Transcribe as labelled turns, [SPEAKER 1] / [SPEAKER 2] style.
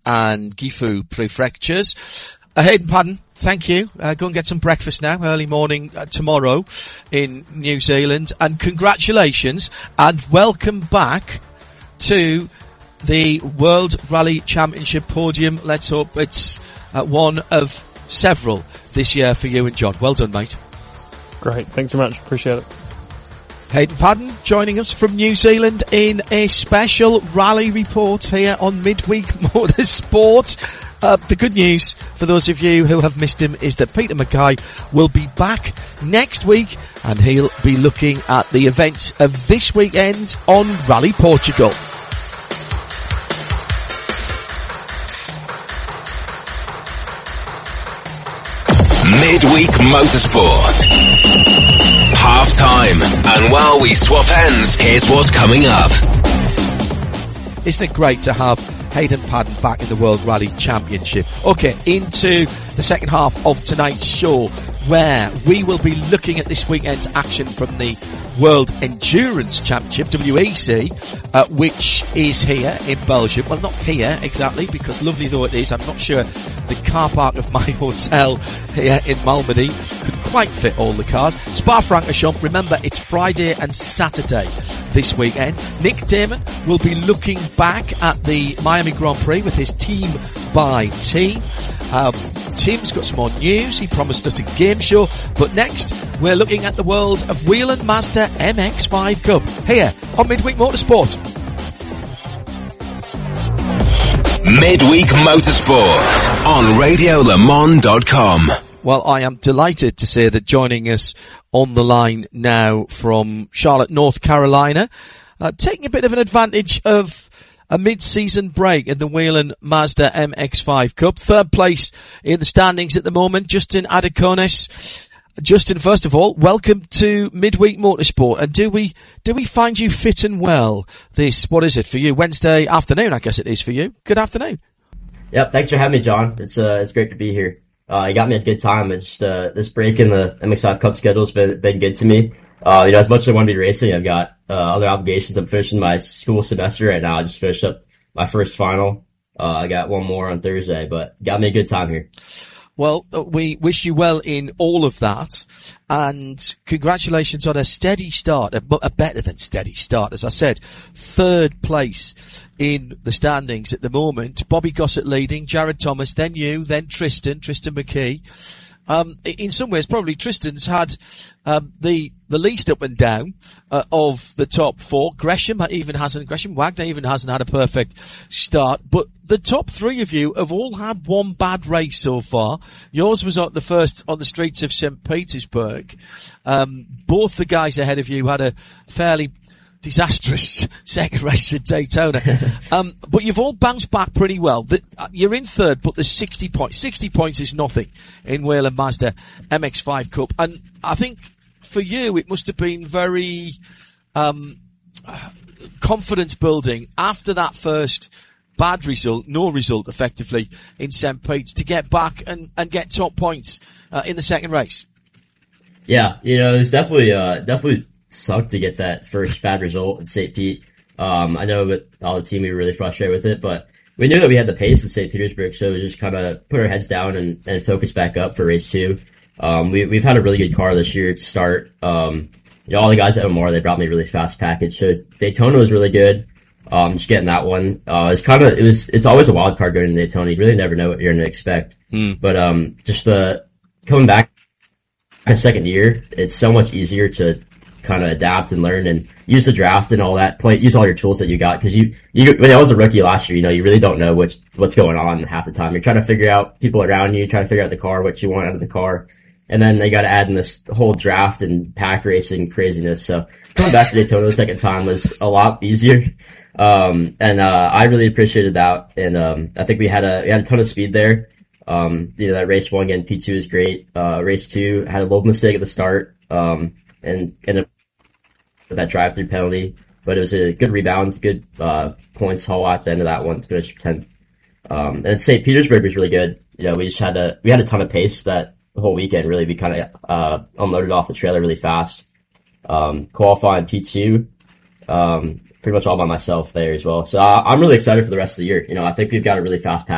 [SPEAKER 1] and Gifu prefectures. Hayden Paddon, thank you. Go and get some breakfast now, early morning tomorrow in New Zealand. And congratulations and welcome back to the World Rally Championship podium. Let's hope it's one of several this year for you and John. Well done, mate.
[SPEAKER 2] Great. Thanks very much. Appreciate it.
[SPEAKER 1] Hayden Paddon joining us from New Zealand in a special rally report here on Midweek Motorsport. The good news for those of you who have missed him is that Peter Mackay will be back next week and he'll be looking at the events of this weekend on Rally Portugal.
[SPEAKER 3] Midweek Motorsport. Half time. And while we swap ends, here's what's coming up.
[SPEAKER 1] Isn't it great to have Hayden Paddon back in the World Rally Championship? Okay, into the second half of tonight's show, where we will be looking at this weekend's action from the World Endurance Championship, WEC, which is here in Belgium. Well, not here exactly, because lovely though it is, I'm not sure the car park of my hotel here in Malmedy could quite fit all the cars. Spa-Francorchamps, remember it's Friday and Saturday this weekend. Nick Damon will be looking back at the Miami Grand Prix with his team by team. Tim's got some more news. He promised us a game show. But next, we're looking at the world of Whelen Mazda MX-5 Cup here on Midweek Motorsport.
[SPEAKER 3] Midweek Motorsport on RadioLeMans.com.
[SPEAKER 1] Well, I am delighted to say that joining us on the line now from Charlotte, North Carolina, taking a bit of an advantage of a mid-season break in the Whelen Mazda MX-5 Cup. Third place in the standings at the moment, Justin Adaconis. Justin, first of all, welcome to Midweek Motorsport. And do we find you fit and well this, what is it for you, Wednesday afternoon, I guess it is for you. Good afternoon.
[SPEAKER 4] Yep, thanks for having me, John. It's great to be here. You got me at a good time. It's, this break in the MX-5 Cup schedule's been good to me. As much as I want to be racing, I've got other obligations. I'm finishing my school semester right now. I just finished up my first final. I got one more on Thursday, but got me a good time here.
[SPEAKER 1] Well, we wish you well in all of that, and congratulations on a steady start, a better than steady start. As I said, third place in the standings at the moment. Bobby Gossett leading, Jared Thomas, then you, then Tristan McKee. In some ways, probably Tristan's had the least up and down of the top four. Gresham Wagner even hasn't had a perfect start, but the top three of you have all had one bad race so far. Yours was the first on the streets of St. Petersburg. Both the guys ahead of you had a fairly disastrous second race at Daytona. But you've all bounced back pretty well. You're in third, but there's 60 points. 60 points is nothing in Whelen Mazda MX-5 Cup. And I think for you, it must have been very, confidence building after that first bad result, no result effectively in St. Pete's, to get back and get top points, in the second race.
[SPEAKER 4] Yeah, it was definitely sucked to get that first bad result at St. Pete. I know with all the team we were really frustrated with it, but we knew that we had the pace in St. Petersburg, so we just kind of put our heads down and focus back up for race two. We've had a really good car this year to start. All the guys at Omar, they brought me a really fast package. So Daytona was really good. Just getting that one. It's always a wild card going to Daytona. You really never know what you're going to expect. But, just coming back a second year, it's so much easier to kind of adapt and learn and use the draft and all that. Use all your tools that you got, because when I was a rookie last year, you really don't know what's going on half the time. You're trying to figure out people around you, trying to figure out the car, what you want out of the car, and then they got to add in this whole draft and pack racing craziness. So coming back to Daytona the second time was a lot easier, I really appreciated that. And I think we had a ton of speed there. That race one again, P2 is great. Race two had a little mistake at the start, and ended up with that drive-through penalty, but it was a good rebound, good points haul at the end of that one to finish 10th. And St. Petersburg was really good. We had a ton of pace that the whole weekend. Really, we kind of unloaded off the trailer really fast. Qualifying P2, pretty much all by myself there as well. So I'm really excited for the rest of the year. I think we've got a really fast pack.